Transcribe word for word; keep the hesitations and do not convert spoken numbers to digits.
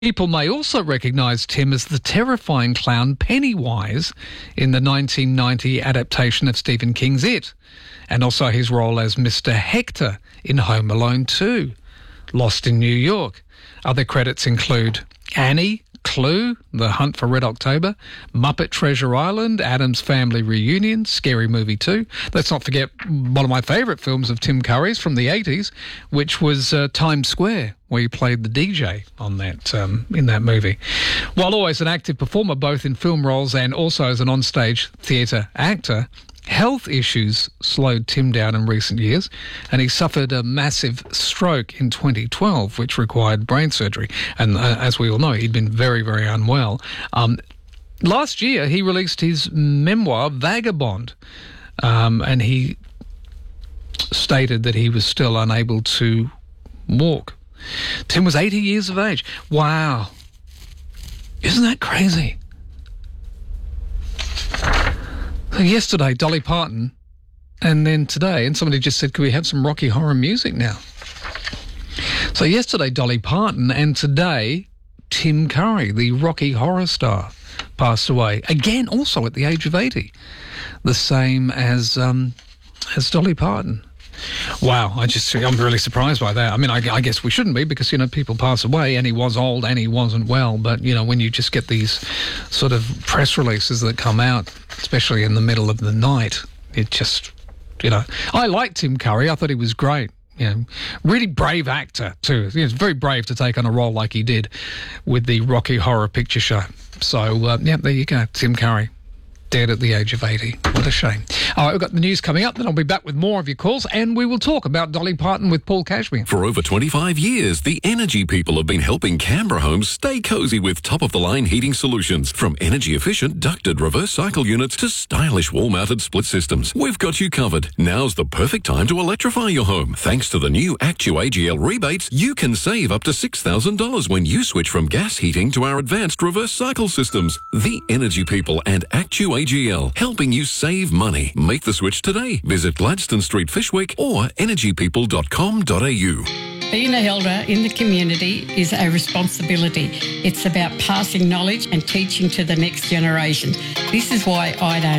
People may also recognise Tim as the terrifying clown Pennywise in the nineteen ninety adaptation of Stephen King's It, and also his role as Mister Hector in Home Alone two, Lost in New York. Other credits include Annie, Clue, The Hunt for Red October, Muppet Treasure Island, Addams Family Reunion, Scary Movie two. Let's not forget one of my favourite films of Tim Curry's from the eighties, which was uh, Times Square, where he played the D J on that um, in that movie. While always an active performer both in film roles and also as an onstage theatre actor, health issues slowed Tim down in recent years, and he suffered a massive stroke in twenty twelve, which required brain surgery. And uh, as we all know, he'd been very, very unwell. Um, last year, he released his memoir, Vagabond, um, and he stated that he was still unable to walk. Tim was eighty years of age. Wow. Isn't that crazy? So yesterday, Dolly Parton, and then today, and somebody just said, could we have some Rocky Horror music now? So yesterday, Dolly Parton, and today, Tim Curry, the Rocky Horror star, passed away. Again, also at the age of eighty. The same as um, as Dolly Parton. Wow, I just, I'm really surprised by that. I mean, I, I guess we shouldn't be because, you know, people pass away and he was old and he wasn't well. But, you know, when you just get these sort of press releases that come out, especially in the middle of the night, it just, you know, I liked Tim Curry. I thought he was great. You know, really brave actor too. He was very brave to take on a role like he did with the Rocky Horror Picture Show. So, uh, yeah, there you go, Tim Curry. Dead at the age of eighty. What a shame. All right, we've got the news coming up, then I'll be back with more of your calls, and we will talk about Dolly Parton with Paul Cashmere. For over twenty-five years, the Energy people have been helping Canberra homes stay cosy with top-of-the-line heating solutions. From energy-efficient ducted reverse cycle units to stylish wall-mounted split systems, we've got you covered. Now's the perfect time to electrify your home. Thanks to the new ActuAGL rebates, you can save up to six thousand dollars when you switch from gas heating to our advanced reverse cycle systems. The Energy people and ActuAGL, helping you save money. Make the switch today. Visit Gladstone Street, Fishwick, or energy people dot com dot a u. Being an elder in the community is a responsibility. It's about passing knowledge and teaching to the next generation. This is why I don't